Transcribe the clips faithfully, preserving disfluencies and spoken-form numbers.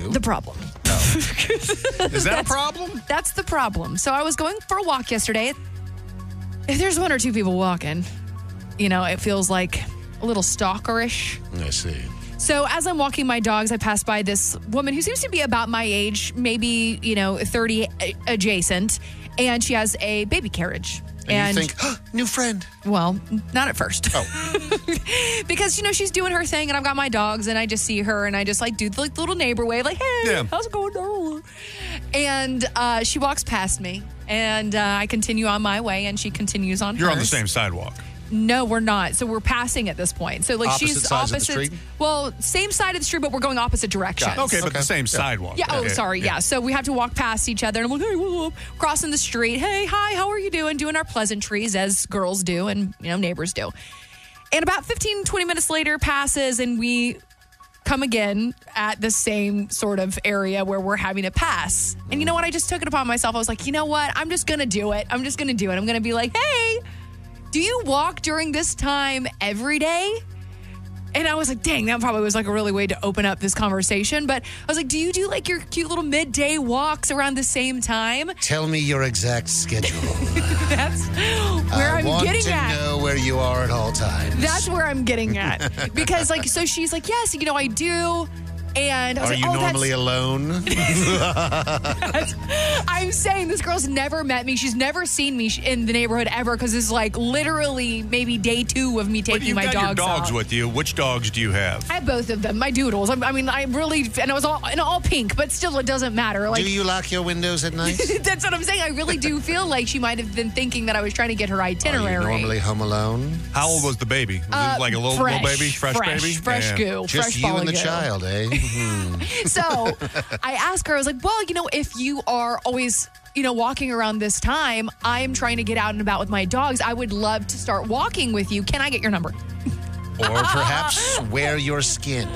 you. The problem. Is that a problem? That's the problem. So I was going for a walk yesterday. If there's one or two people walking, you know, it feels like a little stalkerish. I see. So as I'm walking my dogs, I pass by this woman who seems to be about my age, maybe, you know, thirty adjacent, and she has a baby carriage. And, And you think, oh, new friend. Well, not at first. Oh. Because, you know, she's doing her thing and I've got my dogs and I just see her and I just like do the like, little neighbor wave, like, hey, Yeah. how's it going? And uh, she walks past me and uh, I continue on my way and she continues on You're hers. on the same sidewalk. No, we're not. So we're passing at this point. So like Opposite she's sides of the opposite. street? Well, same side of the street, but we're going opposite directions. Got it. Okay, but Okay. the same Yeah. sidewalk. Yeah. Oh, Okay. sorry. Yeah. So we have to walk past each other, and I'm like, hey, whoop, whoop, crossing the street. Hey, hi, how are you doing? Doing our pleasantries as girls do, and you know neighbors do. And about fifteen, twenty minutes later passes, and we come again at the same sort of area where we're having to pass. And you know what? I just took it upon myself. I was like, you know what? I'm just gonna do it. I'm just gonna do it. I'm gonna be like, hey, do you walk during this time every day? And I was like, dang, that probably was like a really way to open up this conversation. But I was like, do you do like your cute little midday walks around the same time? Tell me your exact schedule. That's where I I'm want getting to at. know where you are at all times. That's where I'm getting at. Because like, so she's like, yes, you know, I do. And I was Are like, you oh, normally that's, alone? that's, I'm saying this girl's never met me. She's never seen me sh- in the neighborhood ever because this is like literally maybe day two of me But taking you've my got dogs your dogs out. with you. Which dogs do you have? I have both of them. My doodles. I, I mean, I really, and it was all, and all pink, but still, it doesn't matter. Like, Do you lock your windows at night? that's what I'm saying. I really do feel like she might have been thinking that I was trying to get her Are itinerary. you normally home alone? How old was the baby? Was Uh, it like a little, fresh, little baby? Fresh, fresh, baby? fresh Yeah. goo, Just fresh you ball and of the goo. child, eh? Mhm. So I asked her, I was like, well, you know, if you are always, you know, walking around this time, I'm trying to get out and about with my dogs. I would love to start walking with you. Can I get your number? Or perhaps wear your skin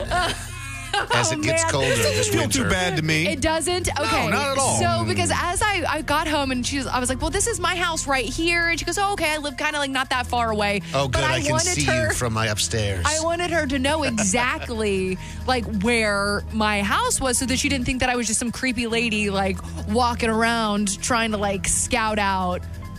as Oh, it gets man. colder this Feel winter. too bad to me. It doesn't? Okay. not at all. So, because as I, I got home and she was, I was like, well, this is my house right here. And she goes, oh, okay, I live kind of like not that far away. Oh, good. But I, can wanted see her, you from my upstairs. I wanted her to know exactly like where my house was so that she didn't think that I was just some creepy lady like walking around trying to like scout out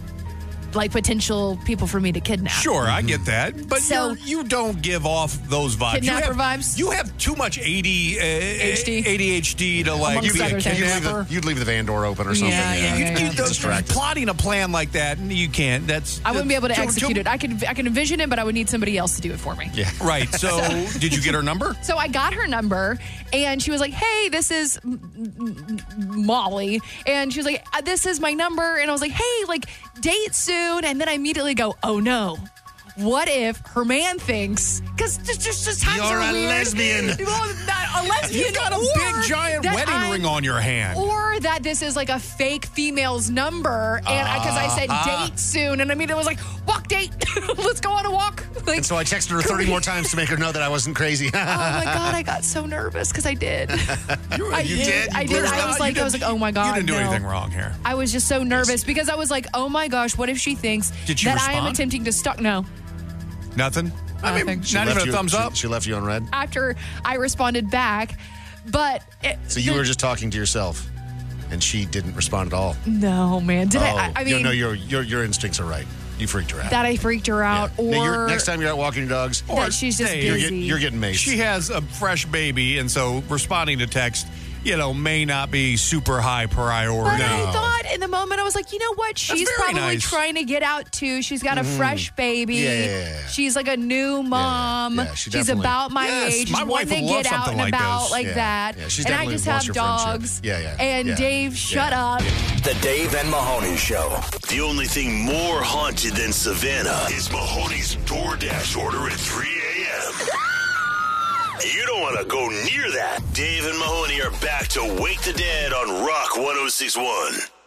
like potential people for me to kidnap. Sure, I get that, but So- you're, you don't give off those vibes. Kidnapper you have, vibes? You have too much A D, uh, H D? A D H D to like Amongst be a other things. You'd leave, kidnapper. the, you'd leave the van door open or something. Yeah, yeah, You, yeah, you yeah. don't- Distracted. plotting a plan like that, you can't. That's I wouldn't be able to too- execute too- it. I could I can envision it, but I would need somebody else to do it for me. Yeah. Right. So, did you get her number? So I got her number, and she was like, "Hey, this is M- M- Molly," and she was like, uh, "This is my number," and I was like, "Hey, like date soon," and then I immediately go, "Oh no." What if her man thinks, because just, just, just times You're are a weird. lesbian. Well, not a lesbian. You got a or big giant that wedding I'm- ring on your hand. Or that this is like a fake female's number, and because I, said Uh-huh. date soon, and I mean it was like walk date, let's go on a walk. Like, And so I texted her thirty more times to make her know that I wasn't crazy. oh my god, I got so nervous because I did. You, I you did. I did. There's I not- was you like, I didn't- was like, oh my god, You didn't do no. anything wrong here. I was just so nervous because I was like, oh my gosh, what if she thinks Did she that I am respond? attempting to stalk? No. Nothing. I mean, Nothing. She not left even a you- thumbs she- up. She left you on red. After I responded back, but it, So you the- were just talking to yourself, and she didn't respond at all. no man. Did oh, I? I, I you mean, know your your your instincts are right. You freaked her out. that I freaked her out, Yeah. Now, you're- or next time you're out walking your dogs, that she's just Hey, you're, busy. get, you're getting maced. She has a fresh baby, and so responding to text, you know, may not be super high priority. But I thought in the moment, I was like, you know what? She's very probably nice. trying to get out too. She's got a fresh baby. Yeah. She's like a new mom. yeah, she She's definitely- about my Yes, age. my She's wife wanting would to love get out something and like about this. like Yeah. that. Yeah, she's and I definitely just wants have your friendship. dogs. Yeah, yeah, And yeah. Dave, shut Yeah. up. The Dave and Mahoney Show. The only thing more haunted than Savannah is Mahoney's DoorDash order at three a.m. You don't want to go near that. Dave and Mahoney are back to Wake the Dead on Rock one oh six point one.